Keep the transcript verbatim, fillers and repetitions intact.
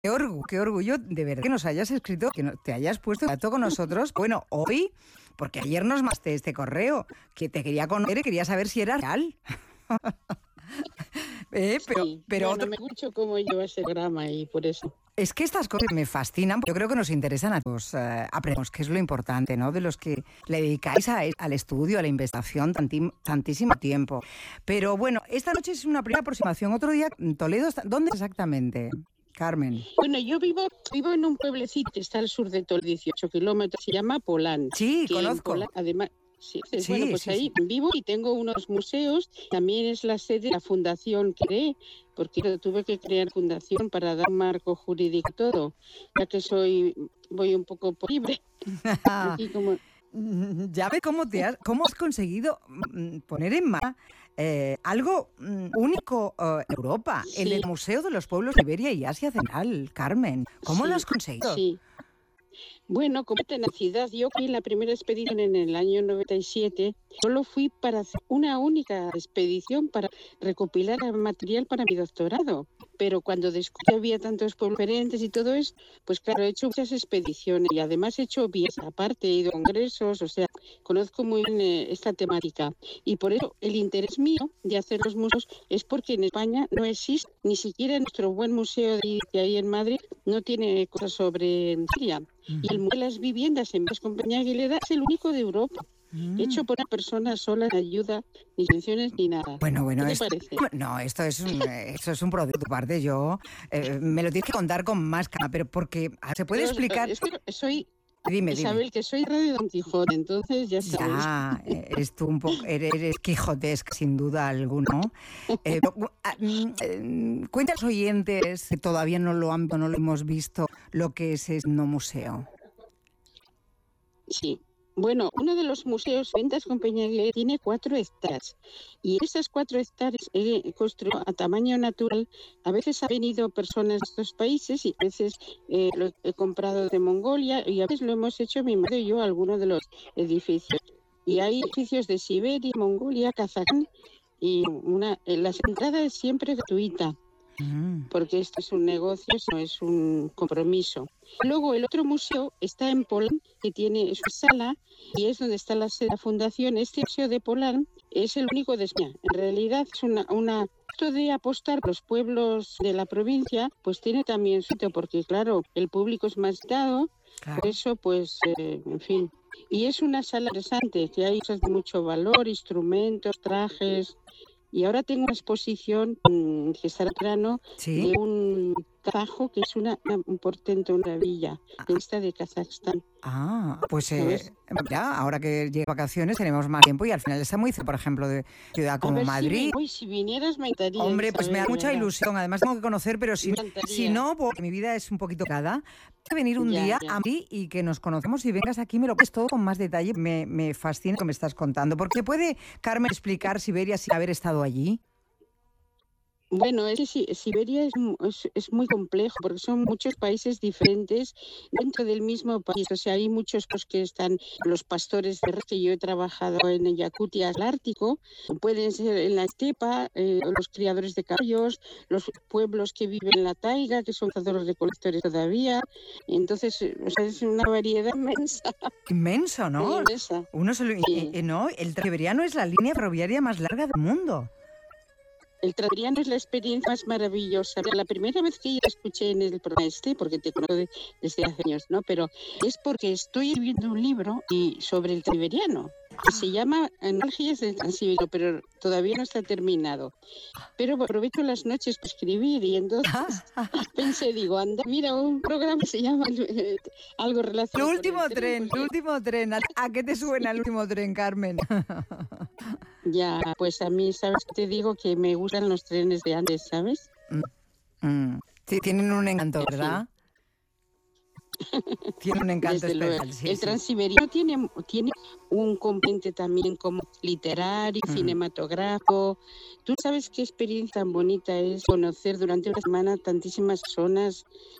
Qué orgullo, qué orgullo de verdad que nos hayas escrito, que no- te hayas puesto en contacto con nosotros. Bueno, hoy, porque ayer nos mandaste este correo, que te quería conocer y quería saber si era real. Eh, pero, Sí, pero bueno, otro- me mucho cómo lleva ese programa y por eso. es que estas cosas me fascinan. Yo creo que nos interesan a todos. Eh, aprendemos que es lo importante, ¿no? De los que le dedicáis a- al estudio, a la investigación tantim- tantísimo tiempo. Pero bueno, esta noche es una primera aproximación. Otro día, en Toledo, está- ¿dónde exactamente, Carmen? Bueno, yo vivo vivo en un pueblecito que está al sur de Tol, dieciocho kilómetros, se llama Polán, Sí, que en conozco. Polán, además, sí, es- bueno, Sí, pues sí, ahí sí. vivo y tengo unos museos, también es la sede de la fundación que creé, porque yo tuve que crear fundación para dar un marco jurídico a todo, ya que soy, voy un poco por libre, aquí como... Mm, Ya ves cómo, te has, cómo has conseguido mm, poner en marcha eh, algo mm, único eh, en Europa, el, el Sí, Museo de los Pueblos de Iberia y Asia Central, Carmen. ¿Cómo lo has sí, conseguido? sí. Bueno, con tenacidad, yo fui en la primera expedición en el año noventa y siete, solo fui para hacer una única expedición para recopilar material para mi doctorado. Pero cuando descubrí que había tantos pueblos diferentes y todo eso, pues claro, he hecho muchas expediciones y además he hecho viajes aparte, he ido a congresos, o sea, conozco muy bien eh, esta temática. Y por eso el interés mío de hacer los museos es porque en España no existe, ni siquiera nuestro buen museo de, que hay en Madrid no tiene cosas sobre Siria. Y el Ujú. museo de las viviendas en Vez Compañía Aguilera es el único de Europa, Mm. hecho por una persona sola, sin ayuda, ni subvenciones ni nada. Bueno, ¿Qué bueno, te esto, parece? no, esto es un, eh, esto es un producto de tu parte. Yo eh, me lo tienes que contar con más calma, pero porque ah, se puede Pero eh, explicar. es que soy, Dime, dime. Isabel, que soy radio Don Quijote, entonces ya sabes. Ya, eh, eres tú un poco, eres, eres quijotesca, sin duda alguno. Eh, pero, ah, mm, eh, cuenta a los oyentes que todavía no lo han, no lo hemos visto, lo que es este no museo. Sí. Bueno, uno de los museos, Ventas Compañía Aguilera, tiene cuatro hectáreas. Y esas cuatro hectáreas he construido a tamaño natural. A veces han venido personas de estos países y a veces eh, lo he comprado de Mongolia y a veces lo hemos hecho mi madre y yo, algunos de los edificios. Y hay edificios de Siberia, Mongolia, Kazajstán y una, eh, la entrada es siempre gratuita Mm. porque esto es un negocio, no es un compromiso. Luego el otro museo está en Polán, que tiene su sala y es donde está la sede de la fundación. Este museo de Polán es el único de España. En realidad es una, una esto de apostar por los pueblos de la provincia, pues tiene también su sitio, porque claro, el público es más dado, por Claro. eso pues, eh, en fin. Y es una sala interesante, que hay cosas de mucho valor, instrumentos, trajes. Y ahora tengo una exposición mm, que estará plano ¿Sí? de un kazajo que es una, una- un portento, una maravilla, esta de Kazajstán, Ah, pues ¿sabes? eh, mira, ahora que llega vacaciones tenemos más tiempo y al final está muy cerca, por ejemplo, de ciudad A como ver si, Madrid. ven, uy, si vinieras me encantaría, Hombre, pues me da Isabel, de mucha verdad. ilusión. Además tengo que conocer, pero si, Me si encantaría. no, porque mi vida es un poquito cada, que venir un Ya, día ya. a mí y que nos conozcamos y vengas aquí, me lo cuentes todo con más detalle. Me, me fascina lo que me estás contando. Porque puede, Carmen, explicar Siberia sin haber estado allí. Bueno, es que Si- Siberia es, mu- es, es muy complejo porque son muchos países diferentes dentro del mismo país. O sea, hay muchos pues, que están los pastores de res, que yo he trabajado en Yakutia, el Ártico, pueden ser en la estepa, eh, los criadores de caballos, los pueblos que viven en la taiga, que son cazadores recolectores todavía. Entonces, eh, o sea, es una variedad inmensa. Inmenso, ¿no? inmensa. Uno se lo- eh, Sí. eh, no, el Siberiano es la línea ferroviaria más larga del mundo. El Tranviariano es la experiencia más maravillosa. La primera vez que yo escuché en el programa este, porque te conozco de- desde hace años, ¿no? Pero es porque estoy escribiendo un libro y, sobre el Tranviariano, que se llama Analgias del Transiberiano, pero todavía no está terminado. Pero aprovecho las noches para escribir y entonces pensé, digo, anda, mira, un programa que se llama eh, algo El relacionado con último el tren, tren, pues el ya. último tren. ¿A, a qué te suena el último tren, Carmen? Ya, pues a mí, ¿sabes? Te digo que me gustan los trenes de antes, ¿sabes? Mm, mm. Sí, tienen un encanto, En fin. ¿verdad? Tiene un encanto Desde luego. especial, sí, El sí. Transiberiano tiene, tiene un componente también como literario, Mm. cinematográfico. Tú sabes qué experiencia tan bonita es conocer durante una semana tantísimas zonas